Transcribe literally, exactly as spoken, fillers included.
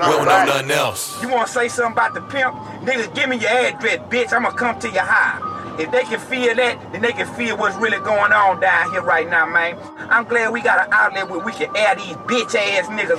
We don't know nothing else. You wanna say something about the pimp? Niggas, give me your address, bitch. I'ma come to your house. If they can feel that, then they can feel what's really going on down here right now, man. I'm glad we got an outlet where we can air these bitch ass niggas